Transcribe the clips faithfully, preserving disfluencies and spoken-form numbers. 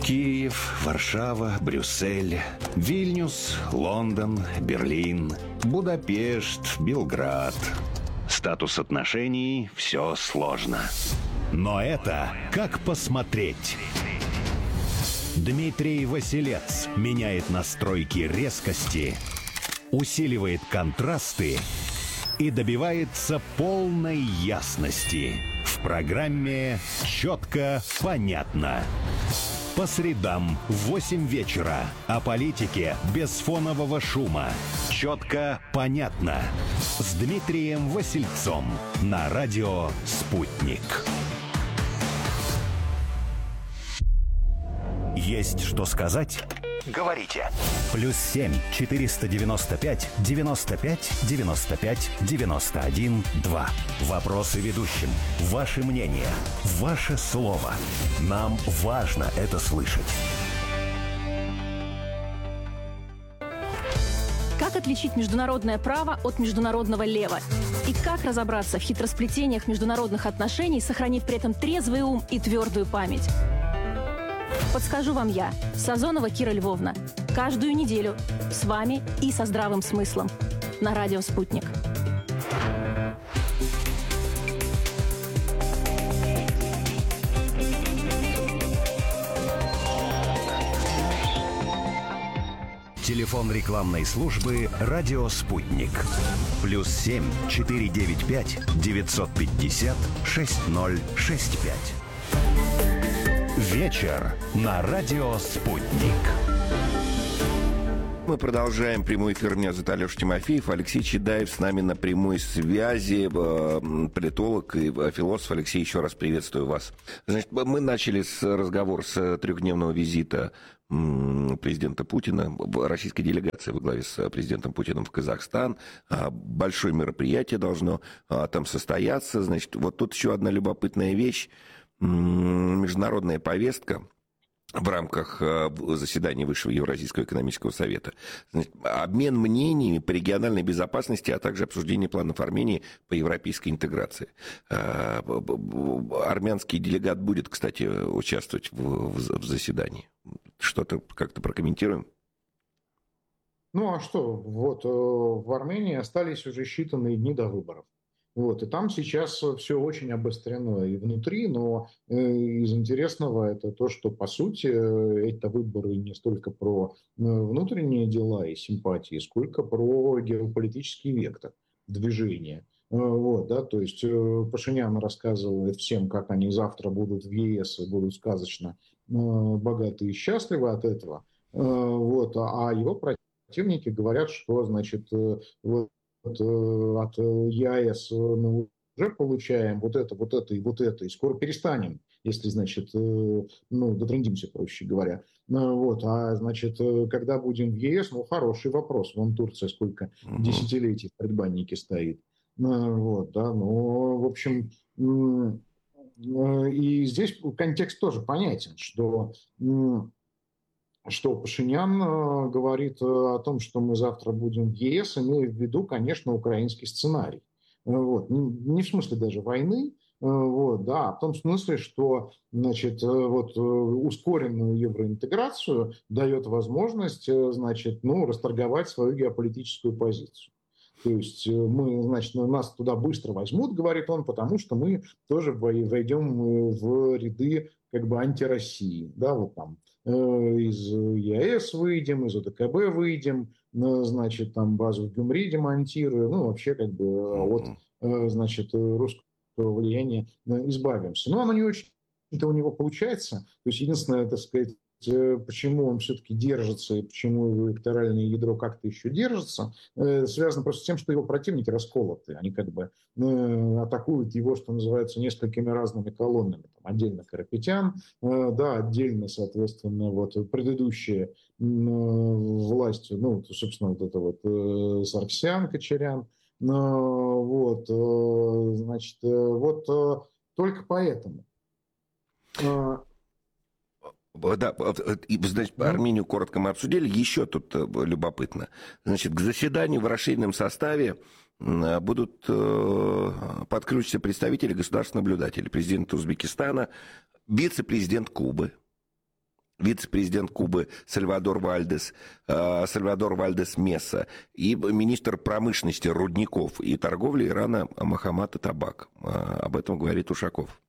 Киев, Варшава, Брюссель, Вильнюс, Лондон, Берлин, Будапешт, Белград. Статус отношений – все сложно. Но это как посмотреть. Дмитрий Василец меняет настройки резкости, усиливает контрасты и добивается полной ясности. В программе «Четко, понятно». По средам в восемь вечера. О политике без фонового шума. «Четко, понятно». С Дмитрием Васильцом на радио «Спутник». Есть что сказать? Говорите. Плюс семь четыреста девяносто пять девяносто пять девяносто пять девяносто один два. Вопросы ведущим. Ваше мнение. Ваше слово. Нам важно это слышать. Как отличить международное право от международного лева? И как разобраться в хитросплетениях международных отношений, сохранив при этом трезвый ум и твердую память? Подскажу вам я, Сазонова Кира Львовна. Каждую неделю с вами и со здравым смыслом. На радио «Спутник». Телефон рекламной службы «Радио Спутник». Плюс семь четыре девять пять девятьсот пятьдесят шесть ноль шесть пять. Вечер на радио «Спутник». Мы продолжаем прямой эфир. Меня зовут Алеша Тимофеев. Алексей Чедаев с нами на прямой связи. Политолог и философ. Алексей, еще раз приветствую вас. Значит, мы начали с разговора с трехдневного визита президента Путина, российской делегации во главе с президентом Путиным в Казахстан. Большое мероприятие должно там состояться. Значит, вот тут еще одна любопытная вещь. Международная повестка в рамках заседания Высшего Евразийского экономического совета. Значит, обмен мнениями по региональной безопасности, а также обсуждение планов Армении по европейской интеграции. Армянский делегат будет, кстати, участвовать в, в заседании. Что-то как-то прокомментируем? Ну а что, вот в Армении остались уже считанные дни до выборов. Вот, и там сейчас все очень обострено и внутри, но э, из интересного это то, что, по сути, э, это выборы не столько про э, внутренние дела и симпатии, сколько про геополитический вектор движения. Э, вот, да, то есть э, Пашинян рассказывает всем, как они завтра будут в ЕС и будут сказочно э, богаты и счастливы от этого. Э, вот, а его противники говорят, что, значит, э, вот, от ЕАЭС мы уже получаем вот это, вот это и вот это, и скоро перестанем, если, значит, ну, дотрындимся, проще говоря. Вот, а, значит, когда будем в ЕС, ну, хороший вопрос. Вон Турция сколько десятилетий в предбаннике стоит. Вот, да, ну, в общем, и здесь контекст тоже понятен, что... что Пашинян э, говорит о том, что мы завтра будем в ЕС, имея в виду, конечно, украинский сценарий. Вот. Не, не в смысле даже войны, э, вот, да, а в том смысле, что, значит, э, вот, э, ускоренную евроинтеграцию дает возможность, э, значит, ну, расторговать свою геополитическую позицию. То есть мы, значит, нас туда быстро возьмут, говорит он, потому что мы тоже войдем в ряды как бы антироссии, да, вот там из ЕАЭС выйдем, из ОДКБ выйдем, значит, там базу в Гюмри демонтируем, ну, вообще как бы от, значит, русского влияния избавимся. Но оно не очень-то у него получается. То есть единственное, так сказать, почему он все-таки держится и почему его электоральное ядро как-то еще держится, связано просто с тем, что его противники расколоты. Они как бы атакуют его, что называется, несколькими разными колоннами. Там отдельно Карапетян, да, отдельно, соответственно, вот предыдущие власти, ну, собственно, вот это вот Сарксян, Кочарян, вот, значит, вот только поэтому. Да, значит, Армению коротко мы обсудили. Еще тут любопытно. Значит, к заседанию в расширенном составе будут подключиться представители государственных наблюдателей. Президент Узбекистана, вице-президент Кубы. вице-президент Кубы Сальвадор Вальдес, э, Сальвадор Вальдес Меса и министр промышленности, рудников и торговли Ирана Мохаммад Атабак. Э, об этом говорит Ушаков.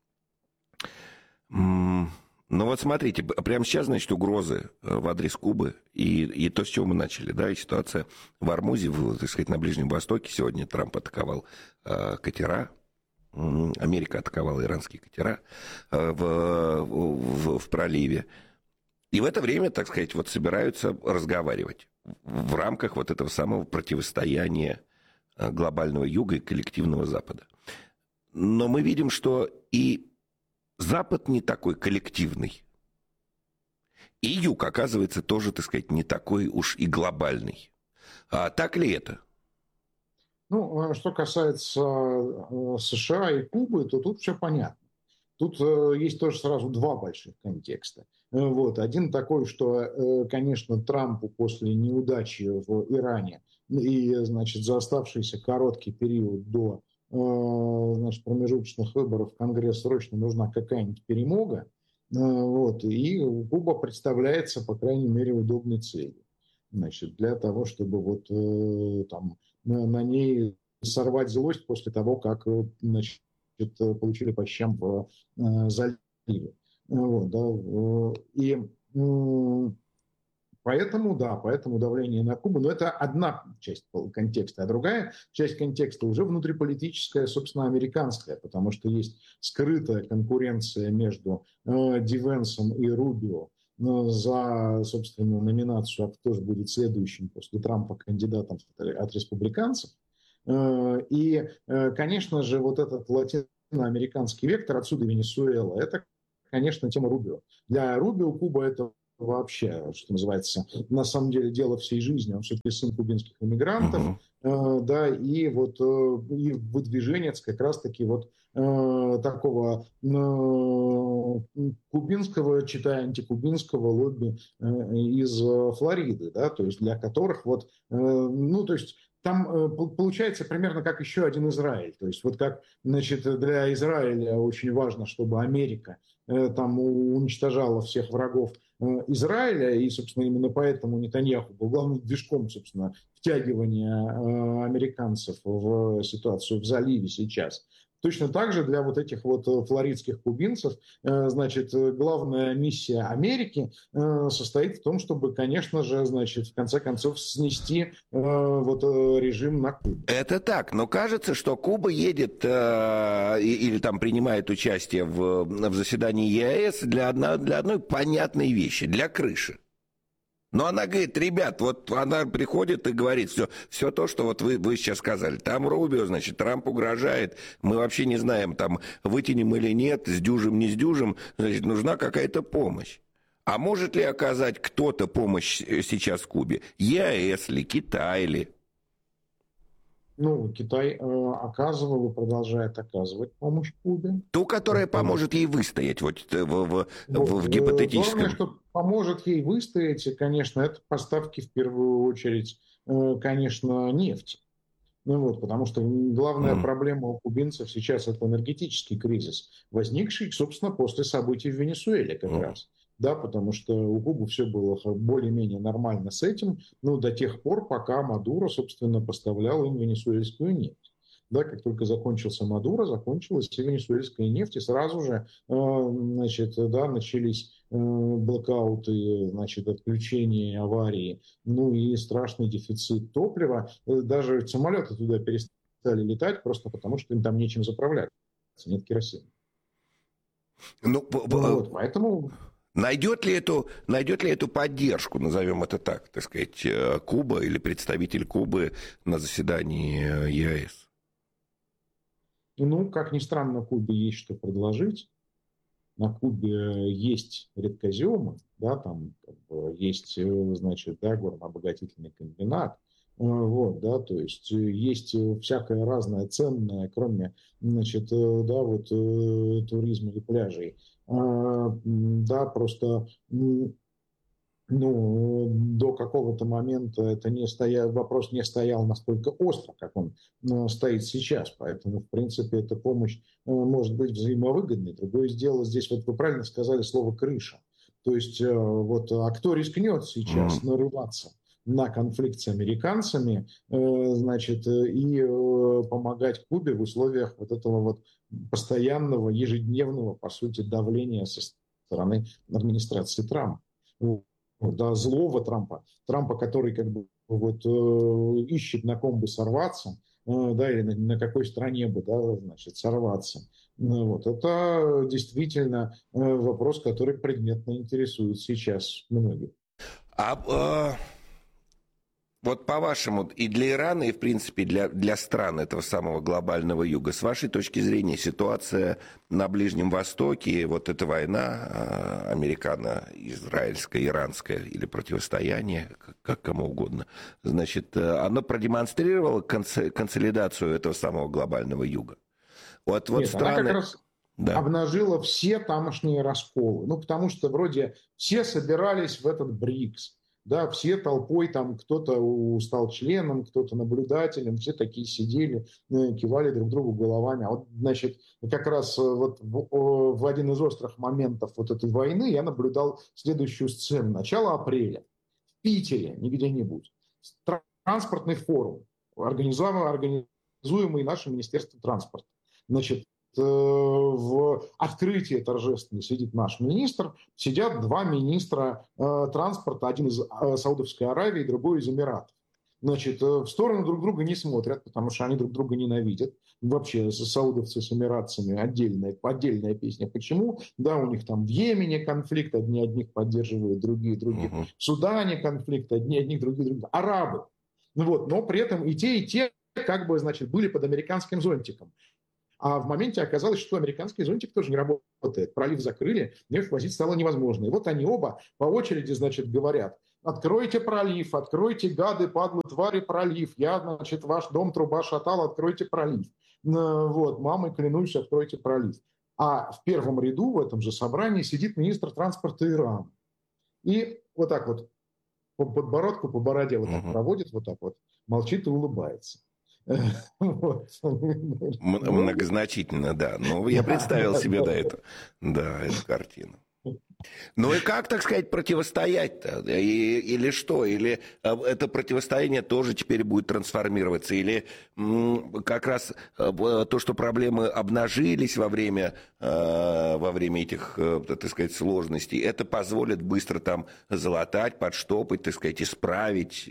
М- ну вот смотрите, прямо сейчас, значит, угрозы в адрес Кубы и, и то, с чего мы начали, да, и ситуация в Ормузе, в, так сказать, на Ближнем Востоке. Сегодня Трамп атаковал э, катера, Америка атаковала иранские катера э, в, в, в проливе. И в это время, так сказать, вот собираются разговаривать в рамках вот этого самого противостояния глобального юга и коллективного Запада. Но мы видим, что и Запад не такой коллективный, и юг, оказывается, тоже, так сказать, не такой уж и глобальный. А так ли это? Ну, что касается США и Кубы, то тут все понятно. Тут есть тоже сразу два больших контекста. Вот. Один такой, что, конечно, Трампу после неудачи в Иране и, значит, за оставшийся короткий период до, значит, промежуточных выборов в Конгресс срочно нужна какая-нибудь перемога. Вот. И Куба представляется, по крайней мере, удобной целью. Значит, для того, чтобы вот там на ней сорвать злость после того, как, значит, получили по щам в э, заливе. Вот, да, и э, поэтому, да, поэтому давление на Кубу, но это одна часть контекста, а другая часть контекста уже внутриполитическая, собственно, американская, потому что есть скрытая конкуренция между э, Ди Венсом и Рубио за, собственно, номинацию, а кто же будет следующим после Трампа кандидатом от республиканцев. И, конечно же, вот этот латиноамериканский вектор, отсюда Венесуэла, это, конечно, тема Рубио. Для Рубио Куба это вообще, что называется, на самом деле дело всей жизни. Он все-таки сын кубинских иммигрантов, uh-huh. да, и вот и выдвиженец как раз-таки вот такого кубинского, читая антикубинского лобби из Флориды, да, то есть для которых вот, ну, то есть там получается примерно как еще один Израиль. То есть вот как, значит, для Израиля очень важно, чтобы Америка там уничтожала всех врагов Израиля, и, собственно, именно поэтому Нетаньяху был главным движком, собственно, втягивания американцев в ситуацию в заливе сейчас. Точно так же для вот этих вот флоридских кубинцев, значит, главная миссия Америки состоит в том, чтобы, конечно же, значит, в конце концов снести вот режим на Кубе. Это так, но кажется, что Куба едет э, или там принимает участие в, в заседании ЕАЭС для, одно, для одной понятной вещи, для крыши. Но она говорит, ребят, вот она приходит и говорит, все, все то, что вот вы, вы сейчас сказали. Там Рубио, значит, Трамп угрожает, мы вообще не знаем, там, вытянем или нет, сдюжим, не сдюжим, значит, нужна какая-то помощь. А может ли оказать кто-то помощь сейчас Кубе? ЕАЭС ли, Китай ли? Ну, Китай э, оказывал и продолжает оказывать помощь Кубе. Ту, которая это поможет ей выстоять вот, в, в, вот, в гипотетическом... Главное, что поможет ей выстоять, и, конечно, это поставки в первую очередь, э, конечно, нефти. Ну вот, потому что главная mm. проблема у кубинцев сейчас это энергетический кризис, возникший, собственно, после событий в Венесуэле как mm. раз. Да, потому что у Кубы все было более-менее нормально с этим, ну, до тех пор, пока Мадуро, собственно, поставлял им венесуэльскую нефть. Да, как только закончился Мадуро, закончилась и венесуэльская нефть, и сразу же, э, значит, да, начались э, блокауты, значит, отключения, аварии, ну и страшный дефицит топлива. Даже самолеты туда перестали летать просто потому, что им там нечем заправляться, нет керосина. Ну, вот, поэтому... Найдет ли, эту, найдет ли эту поддержку, назовем это так, так сказать, Куба или представитель Кубы на заседании ЕАЭС? Ну, как ни странно, на Кубе есть что предложить. На Кубе есть редкоземы, да, там как бы есть, значит, да, горнообогатительный комбинат. Вот, да, то есть есть всякое разное ценное, кроме, значит, да, вот туризма и пляжей. Да, просто, ну, до какого-то момента это не стоял, вопрос не стоял настолько остро, как он стоит сейчас. Поэтому, в принципе, эта помощь может быть взаимовыгодной. Другое дело здесь, вот вы правильно сказали слово «крыша». То есть вот, а кто рискнет сейчас нарываться на конфликт с американцами, значит, и помогать Кубе в условиях вот этого вот постоянного, ежедневного, по сути, давления со стороны администрации Трампа. Да, злого Трампа, Трампа, который как бы вот ищет, на ком бы сорваться, да, или на, на какой стране бы, да, значит, сорваться. Вот. Это действительно вопрос, который предметно интересует сейчас многих. А, э, вот по-вашему, и для Ирана, и, в принципе, для, для стран этого самого глобального юга, с вашей точки зрения, ситуация на Ближнем Востоке, вот эта война э, американо-израильская, иранская, или противостояние, как, как кому угодно, значит, э, оно продемонстрировало консолидацию этого самого глобального юга? Вот, вот Нет, страны... она как раз да. обнажила все тамошние расколы. Ну, потому что вроде все собирались в этот БРИКС. Да, все толпой, там кто-то стал членом, кто-то наблюдателем, все такие сидели, кивали друг другу головами. А вот, значит, как раз вот в, в один из острых моментов вот этой войны я наблюдал следующую сцену. Начало апреля в Питере, не где-нибудь, транспортный форум, организуемый, организуемый нашим Министерством транспорта. Значит, в открытии торжественно сидит наш министр, сидят два министра э, транспорта, один из э, Саудовской Аравии, другой из Эмиратов. Значит, э, в сторону друг друга не смотрят, потому что они друг друга ненавидят. Вообще, саудовцы с эмиратцами отдельная, отдельная песня. Почему? Да, у них там в Йемене конфликт, одни одних поддерживают, другие других. Uh-huh. В Судане конфликт, одни одних, другие других. Арабы. Ну вот, но при этом и те, и те как бы, значит, были под американским зонтиком. А в моменте оказалось, что американский зонтик тоже не работает. Пролив закрыли, их возить стало невозможно. И вот они оба по очереди, значит, говорят: откройте пролив, откройте, гады, падлы, твари, пролив. Я, значит, ваш дом, труба, шатал, откройте пролив. Вот, мамой клянусь, откройте пролив. А в первом ряду в этом же собрании сидит министр транспорта Ирана. И вот так вот по подбородку, по бороде вот так проводит, вот так вот, молчит и улыбается. Многозначительно, да. Ну, я представил себе, да, эту, да, эту картину. Ну и как, так сказать, противостоять-то? И, или что? Или это противостояние тоже теперь будет трансформироваться? Или м, как раз то, что проблемы обнажились во время, э, во время этих, э, так сказать, сложностей, это позволит быстро там залатать, подштопать, так сказать, исправить?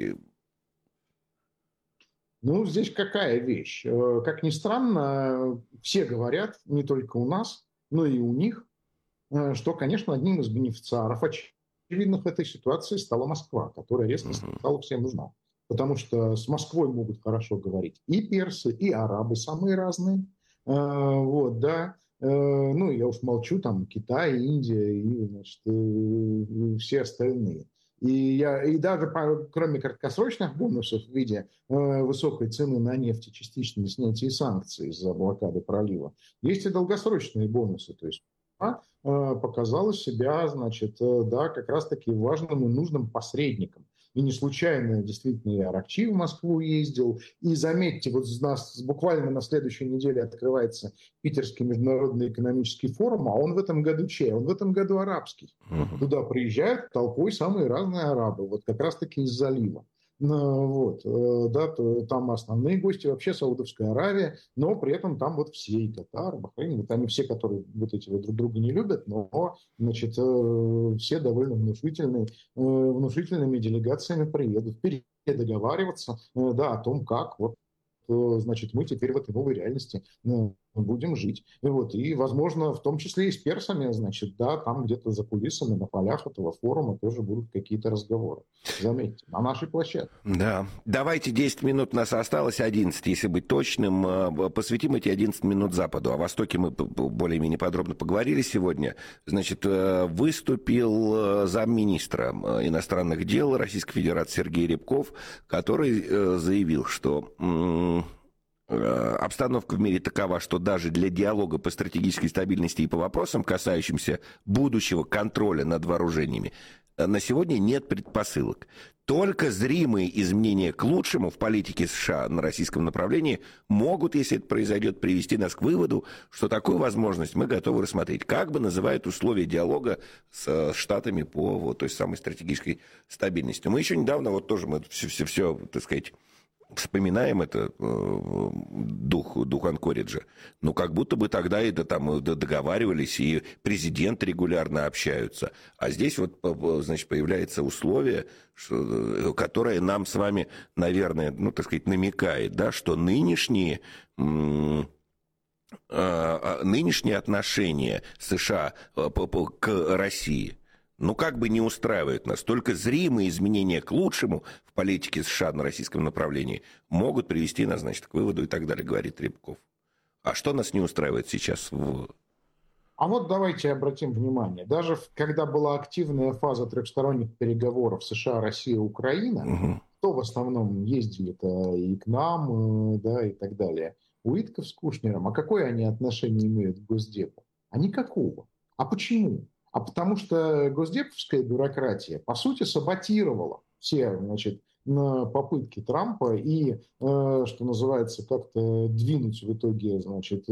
Ну, здесь какая вещь? Как ни странно, все говорят, не только у нас, но и у них, что, конечно, одним из бенефициаров очевидных этой ситуации стала Москва, которая резко стала всем нужна. Потому что с Москвой могут хорошо говорить и персы, и арабы, самые разные. Вот, да. Ну, я уж молчу, там Китай, Индия и, значит, и все остальные. И, я, и даже по, кроме краткосрочных бонусов в виде э, высокой цены на нефть и частичного снятия санкций из-за блокады пролива, есть и долгосрочные бонусы. То есть она э, показала себя, значит, э, да, как раз-таки важным и нужным посредником. И не случайно действительно и Аракчи в Москву ездил. И заметьте, вот у нас буквально на следующей неделе открывается Питерский международный экономический форум, а он в этом году чей? Он в этом году арабский. Uh-huh. Туда приезжают толпой самые разные арабы, вот как раз-таки из залива. Вот, да, там основные гости вообще Саудовская Аравия, но при этом там вот все, и Катар, Бахрейн, вот они все, которые вот эти вот друг друга не любят, но, значит, все довольно внушительные, внушительными делегациями приедут передоговариваться, да, о том, как вот, значит, мы теперь в этой новой реальности будем жить. И, вот, и, возможно, в том числе и с персами, значит, да, там где-то за кулисами, на полях этого форума тоже будут какие-то разговоры. Заметьте, на нашей площадке. Да. Давайте десять минут, у нас осталось одиннадцать, если быть точным. Посвятим эти одиннадцать минут Западу. О Востоке мы более-менее подробно поговорили сегодня. Значит, выступил замминистра иностранных дел Российской Федерации Сергей Рябков, который заявил, что обстановка в мире такова, что даже для диалога по стратегической стабильности и по вопросам, касающимся будущего контроля над вооружениями, на сегодня нет предпосылок. Только зримые изменения к лучшему в политике США на российском направлении могут, если это произойдет, привести нас к выводу, что такую возможность мы готовы рассмотреть. Как бы называют условия диалога с Штатами по вот той самой стратегической стабильности. Мы еще недавно, вот тоже мы все, все, все так сказать, вспоминаем это, э, дух, дух Анкориджа. Ну, как будто бы тогда это там договаривались, и президенты регулярно общаются. А здесь вот, значит, появляется условие, что, которое нам с вами, наверное, ну, так сказать, намекает, да, что нынешние... М- нынешние отношения США к России, ну, как бы не устраивают нас. Только зримые изменения к лучшему в политике США на российском направлении могут привести нас, значит, к выводу и так далее, говорит Рябков. А что нас не устраивает сейчас? В... А вот давайте обратим внимание. Даже когда была активная фаза трехсторонних переговоров США, Россия, Украина, угу. кто в основном ездили-то и к нам, да, и так далее. Уитков с Кушнером. А какое они отношение имеют к Госдепу? А никакого. А почему? А потому что госдеповская бюрократия, по сути, саботировала все, значит, попытки Трампа и, что называется, как-то двинуть в итоге, значит,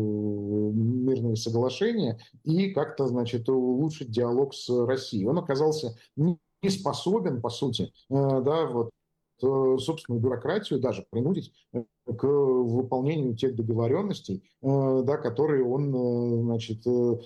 мирные соглашения и как-то, значит, улучшить диалог с Россией. Он оказался не способен, по сути, да, вот, собственную бюрократию даже принудить к выполнению тех договоренностей, да, которые он, значит,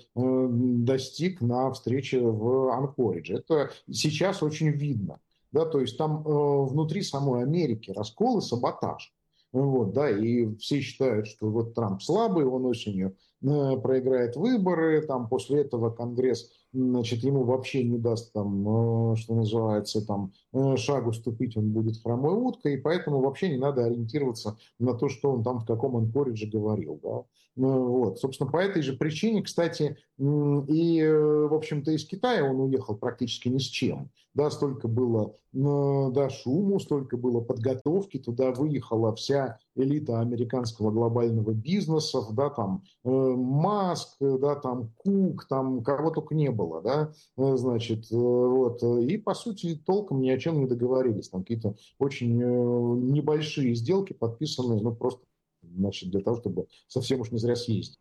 достиг на встрече в Анкоридже. Это сейчас очень видно. Да, то есть там внутри самой Америки раскол и саботаж. Вот, да, и все считают, что вот Трамп слабый, он осенью проиграет выборы, там после этого Конгресс, значит, ему вообще не даст там, что называется, там, шагу ступить, он будет хромой уткой, и поэтому вообще не надо ориентироваться на то, что он там в каком Анкоридже говорил, да. Вот. Собственно, по этой же причине, кстати, и, в общем-то, из Китая он уехал практически ни с чем. Да, столько было, да, шуму, столько было подготовки, туда выехала вся элита американского глобального бизнеса, да, там Маск, да, там Кук, там кого только не было, да, значит, вот, и, по сути, толком ни о чем не договорились, там какие-то очень небольшие сделки подписанные, ну, просто, значит, для того, чтобы совсем уж не зря съездить.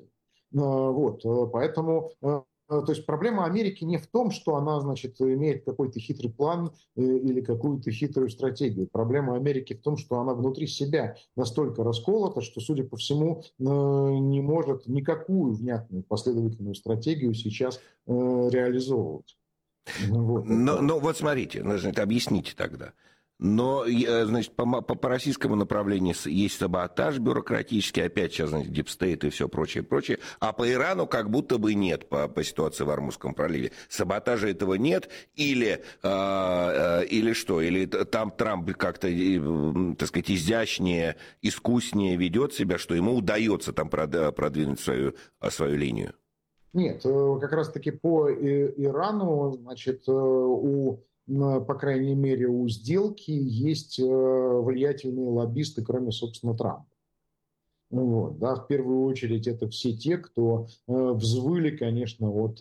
Вот, поэтому... То есть проблема Америки не в том, что она, значит, имеет какой-то хитрый план или какую-то хитрую стратегию. Проблема Америки в том, что она внутри себя настолько расколота, что, судя по всему, не может никакую внятную последовательную стратегию сейчас реализовывать. Вот, но, но вот смотрите, значит, объясните тогда. Но, значит, по, по, по российскому направлению есть саботаж бюрократический, опять сейчас, значит, дипстейт и все прочее, прочее, а по Ирану как будто бы нет по, по ситуации в Ормузском проливе. Саботажа этого нет, или, э, э, или что, или там Трамп как-то, э, так сказать, изящнее, искуснее ведет себя, что ему удается там продвинуть свою, свою линию? Нет, как раз-таки по Ирану, значит, у... по крайней мере, у сделки есть влиятельные лоббисты, кроме, собственно, Трампа. Вот, да, в первую очередь это все те, кто взвыли, конечно, от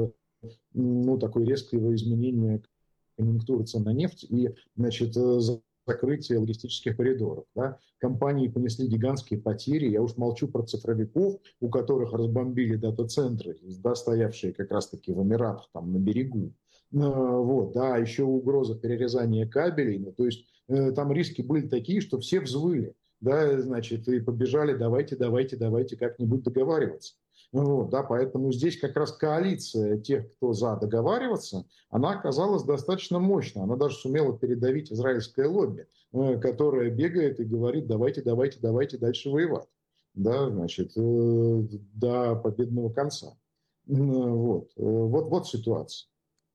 ну, такой резкого изменения конъюнктуры цен на нефть и, значит, закрытия логистических коридоров. Да. Компании понесли гигантские потери. Я уж молчу про цифровиков, у которых разбомбили дата-центры, да, стоявшие как раз-таки в Эмиратах, там, на берегу. Вот, да, еще угроза перерезания кабелей, ну, то есть э, там риски были такие, что все взвыли, да, значит, и побежали, давайте, давайте, давайте как-нибудь договариваться. Вот, да, поэтому здесь как раз коалиция тех, кто за договариваться, она оказалась достаточно мощной, она даже сумела передавить израильское лобби, э, которое бегает и говорит, давайте, давайте, давайте дальше воевать, да, значит, э, до победного конца. Вот, вот, вот ситуация.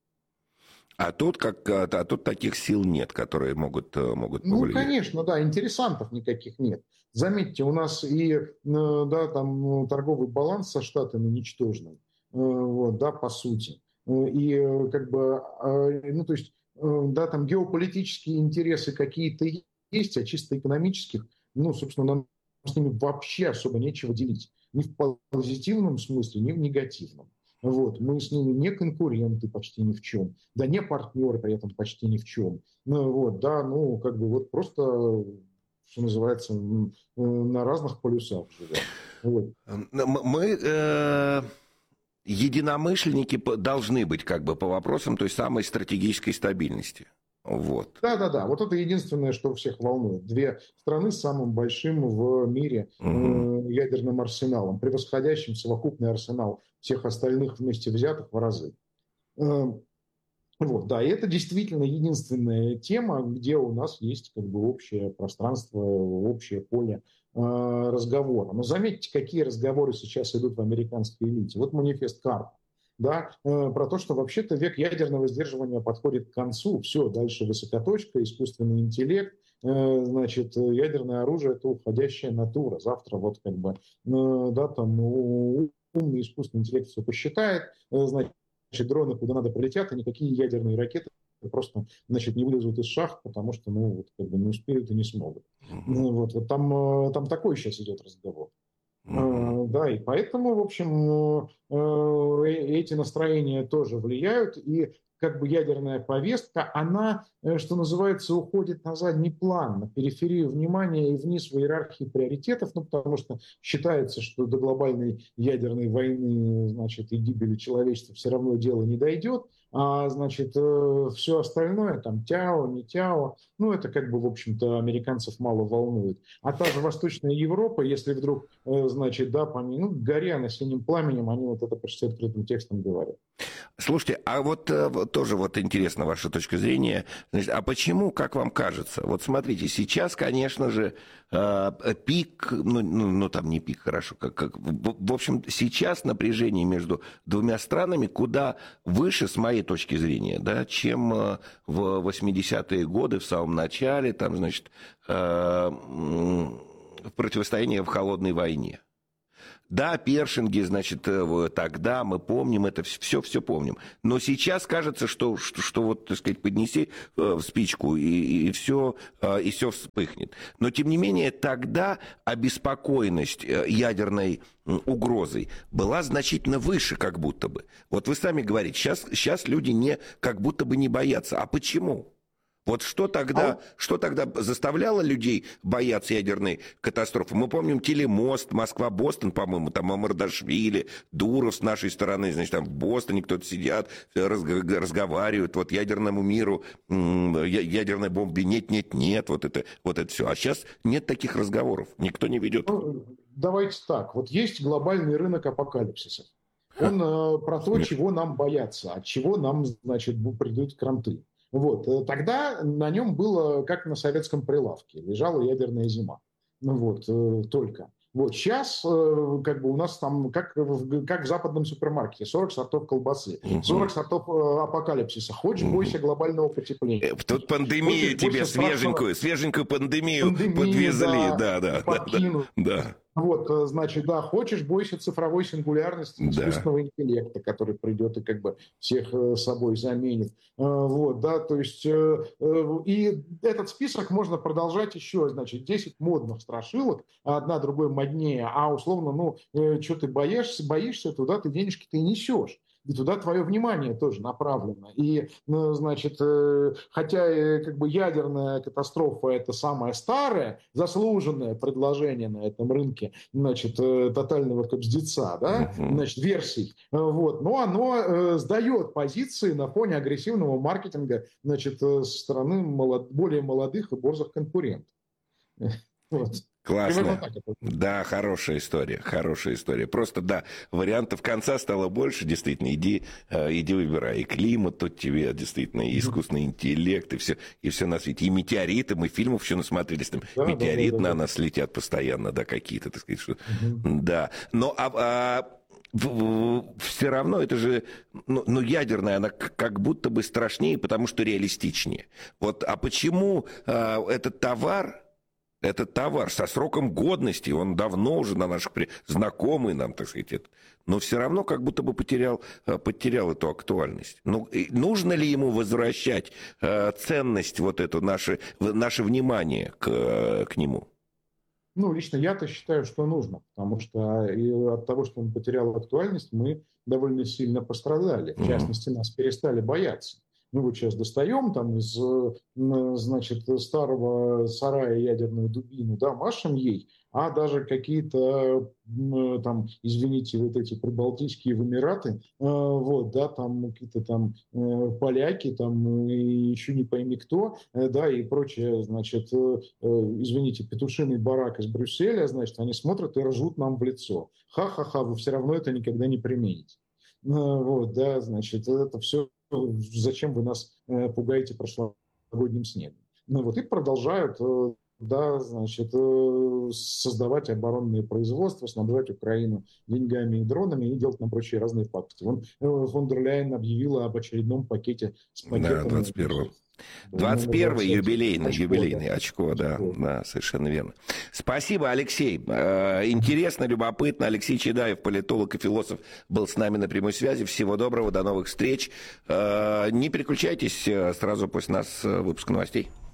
А тут, как, а тут таких сил нет, которые могут, могут повлиять. Ну, конечно, да, интересантов никаких нет. Заметьте, у нас и да, там, торговый баланс со Штатами ничтожный, вот, да, по сути. И как бы, ну, то есть, да, там геополитические интересы какие-то есть, а чисто экономических, ну, собственно, нам с ними вообще особо нечего делить. Ни в позитивном смысле, ни в негативном. Вот. Мы с ними не конкуренты почти ни в чем, да не партнеры при этом почти ни в чем. Ну, вот, да, ну, как бы вот просто, что называется, на разных полюсах живем. Вот. Мы э, единомышленники должны быть как бы по вопросам той самой стратегической стабильности. Вот. Да, да, да. Вот это единственное, что всех волнует. Две страны с самым большим в мире э, ядерным арсеналом, превосходящим совокупный арсенал всех остальных вместе взятых в разы. Э, вот, да, и это действительно единственная тема, где у нас есть как бы общее пространство, общее поле э, разговора. Но заметьте, какие разговоры сейчас идут в американской элите. Вот манифест Карта. Да, э, про то, что вообще-то век ядерного сдерживания подходит к концу. Все, дальше высокоточка, искусственный интеллект, э, значит, ядерное оружие – это уходящая натура. Завтра вот как бы, э, да, там умный искусственный интеллект все посчитает, э, значит, дроны куда надо прилетят, и никакие ядерные ракеты просто, значит, не вылезут из шахт, потому что, ну, вот, как бы не успеют и не смогут. Mm-hmm. Вот, вот там, э, там такой сейчас идет разговор. Mm-hmm. Да, и поэтому, в общем, эти настроения тоже влияют, и как бы ядерная повестка, она, что называется, уходит на задний план, на периферию внимания и вниз в иерархии приоритетов, ну, потому что считается, что до глобальной ядерной войны, значит, и гибели человечества все равно дело не дойдет, а, значит, все остальное, там, тяо, не тяо, ну, это как бы, в общем-то, американцев мало волнует. А та же Восточная Европа, если вдруг, значит, да, помимо, ну, горя на синим пламенем, они вот это почти открытым текстом говорят. Слушайте, а вот, вот тоже вот интересна ваша точка зрения. Значит, а почему, как вам кажется? Вот смотрите, сейчас, конечно же, э, пик, ну, ну, ну там не пик, хорошо, как, как, в, в общем, сейчас напряжение между двумя странами куда выше, с моей точки зрения, да, чем э, в восьмидесятые годы, в самом начале, там, значит, э, противостояние в холодной войне. Да, Першинги, значит, тогда мы помним это, все-все помним. Но сейчас кажется, что, что, что вот, так сказать, поднеси в спичку, и, и, все, и все вспыхнет. Но, тем не менее, тогда обеспокоенность ядерной угрозой была значительно выше, как будто бы. Вот вы сами говорите, сейчас, сейчас люди не, как будто бы не боятся. А почему? Вот что тогда, а... что тогда заставляло людей бояться ядерной катастрофы? Мы помним телемост, Москва-Бостон, по-моему, там Мамардашвили, Дуров с нашей стороны, значит, там в Бостоне кто-то сидят, разговаривают, вот ядерному миру, ядерной бомбе нет, нет, нет, вот это, вот это все. А сейчас нет таких разговоров, никто не ведет. Ну, давайте так, вот есть глобальный рынок апокалипсиса. Он э, про то, чего нам бояться, от чего нам, значит, придут кранты. Вот. Тогда на нем было, как на советском прилавке, лежала ядерная зима. Ну вот, только. Вот сейчас как бы у нас там, как в, как в западном супермаркете, сорок сортов колбасы, сорок сортов апокалипсиса. Хочешь, бойся глобального потепления. Тут пандемия Хочешь, тебе свеженькую, свеженькую пандемию, пандемию подвезли. Да, да, да, да, да. Вот, значит, да, хочешь, бойся цифровой сингулярности, искусственного да. интеллекта, который придет и как бы всех собой заменит. Вот, да, то есть, и этот список можно продолжать еще, значит, десять модных страшилок, одна другой моднее, а условно, ну, что ты боишься, боишься, туда ты денежки-то и несешь. И туда твое внимание тоже направлено. И, ну, значит, э, хотя э, как бы ядерная катастрофа – это самое старое, заслуженное предложение на этом рынке, значит, э, тотального кобздеца, да, uh-huh. значит, версий, э, вот, но оно э, сдает позиции на фоне агрессивного маркетинга, значит, э, со стороны молод... более молодых и борзых конкурентов. Вот. Классно. Да, хорошая история, хорошая история. Просто, да, вариантов конца стало больше, действительно, иди, иди выбирай. И климат тут тебе, действительно, и искусственный интеллект, и все, и все на свете. И метеориты, мы фильмов еще насмотрелись, там да, метеориты да, да, да, на нас да. летят постоянно, да, какие-то, так сказать, что... Угу. Да, но... А, а... все равно это же, ну, ну, ядерная, она как будто бы страшнее, потому что реалистичнее. Вот, а почему а, этот товар... Этот товар со сроком годности, он давно уже на наших знакомый нам, так сказать, это, но все равно как будто бы потерял, потерял эту актуальность. Ну, нужно ли ему возвращать э, ценность, вот эту, наше, наше внимание к, к нему? Ну, лично я-то считаю, что нужно, потому что и от того, что он потерял актуальность, мы довольно сильно пострадали. В частности, нас перестали бояться. Мы вот сейчас достаем там из, значит, старого сарая ядерную дубину, да, машем ей, а даже какие-то там, извините, вот эти прибалтийские Эмираты, вот, да, там какие-то там поляки, там и еще не пойми кто, да, и прочее, значит, извините, петушиный барак из Брюсселя, значит, они смотрят и ржут нам в лицо. Ха-ха-ха, вы все равно это никогда не примените. Вот, да, значит, это все, зачем вы нас пугаете прошлогодним снегом. Ну вот, и продолжают, да, значит, создавать оборонные производства, снабжать Украину деньгами и дронами и делать нам прочие разные пакости. Вон фон дер Ляйен объявила об очередном пакете с пакетом. Да, двадцать первого. двадцать первый юбилейный, очко, юбилейный да. очко, да, очко. да, совершенно верно. Спасибо, Алексей. Интересно, любопытно. Алексей Чедаев, политолог и философ, был с нами на прямой связи. Всего доброго, до новых встреч. Не переключайтесь, сразу после нас выпуск новостей.